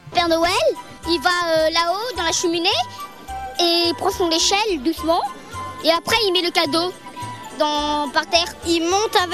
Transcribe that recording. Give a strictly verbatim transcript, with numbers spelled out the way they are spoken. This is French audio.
Père Noël, il va euh, là-haut dans la cheminée et il prend son échelle doucement et après il met le cadeau dans, par terre. Il monte avec